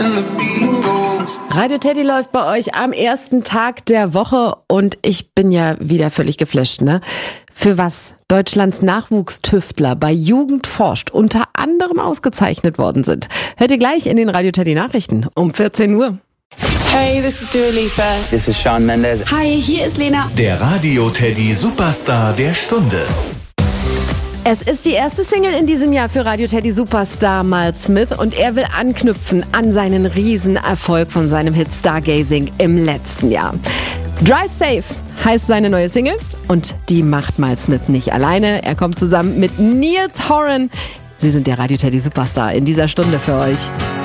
and the feeling goes. Radio Teddy läuft bei euch am ersten Tag der Woche und ich bin ja wieder völlig geflasht, ne? Für was Deutschlands Nachwuchstüftler bei Jugend forscht unter anderem ausgezeichnet worden sind. Hört ihr gleich in den Radio Teddy Nachrichten um 14 Uhr. Hey, this is Dua Lipa. This is Shawn Mendes. Hi, hier ist Lena. Der Radio Teddy Superstar der Stunde. Es ist die erste Single in diesem Jahr für Radio Teddy Superstar Miles Smith und er will anknüpfen an seinen Riesenerfolg von seinem Hit Stargazing im letzten Jahr. Drive Safe heißt seine neue Single und die macht Miles Smith nicht alleine. Er kommt zusammen mit Niels Horan. Sie sind der Radio Teddy Superstar in dieser Stunde für euch.